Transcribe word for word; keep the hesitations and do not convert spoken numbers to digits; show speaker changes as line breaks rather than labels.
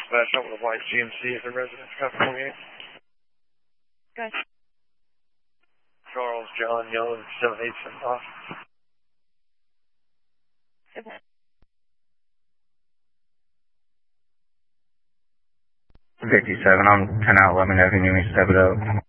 dispatch out with a white G M C at the residence, traffic twenty-eight.
Good.
Charles John Young, seven eight seven off.
fifty-seven, I'm ten out, let me know if you need me to step it up.